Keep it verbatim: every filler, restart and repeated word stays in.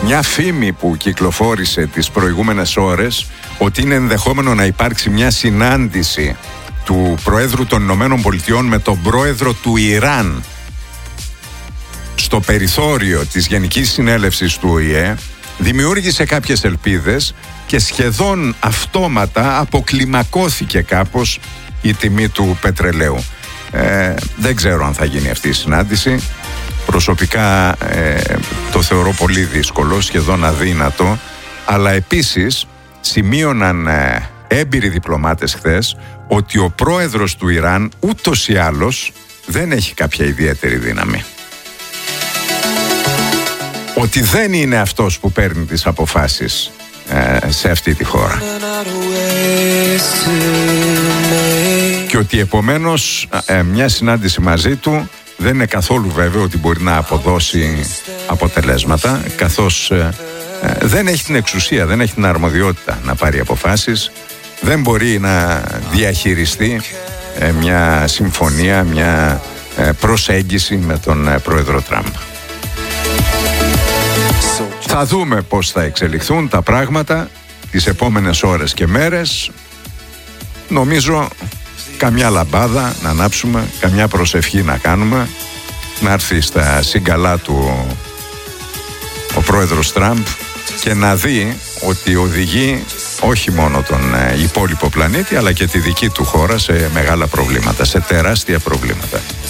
μια φήμη που κυκλοφόρησε τις προηγούμενες ώρες ότι είναι ενδεχόμενο να υπάρξει μια συνάντηση του Προέδρου των Ηνωμένων Πολιτειών με τον Πρόεδρο του Ιράν στο περιθώριο της Γενικής Συνέλευσης του Ο Η Ε, δημιούργησε κάποιες ελπίδες και σχεδόν αυτόματα αποκλιμακώθηκε κάπως η τιμή του πετρελαίου. Ε, δεν ξέρω αν θα γίνει αυτή η συνάντηση. Προσωπικά ε, το θεωρώ πολύ δύσκολο, σχεδόν αδύνατο, αλλά επίσης σημείωναν ε, έμπειροι διπλωμάτες χθες ότι ο πρόεδρος του Ιράν ούτως ή άλλως δεν έχει κάποια ιδιαίτερη δύναμη. Ότι δεν είναι αυτός που παίρνει τις αποφάσεις ε, σε αυτή τη χώρα. Και ότι επομένως ε, μια συνάντηση μαζί του δεν είναι καθόλου βέβαιο ότι μπορεί να αποδώσει αποτελέσματα, καθώς ε, ε, δεν έχει την εξουσία, δεν έχει την αρμοδιότητα να πάρει αποφάσεις, δεν μπορεί να διαχειριστεί ε, μια συμφωνία, μια ε, προσέγγιση με τον ε, πρόεδρο Τραμπ. Θα δούμε πώς θα εξελιχθούν τα πράγματα τις επόμενες ώρες και μέρες. Νομίζω καμιά λαμπάδα να ανάψουμε, καμιά προσευχή να κάνουμε, να έρθει στα σύγκαλά του ο πρόεδρος Τραμπ και να δει ότι οδηγεί όχι μόνο τον υπόλοιπο πλανήτη αλλά και τη δική του χώρα σε μεγάλα προβλήματα, σε τεράστια προβλήματα.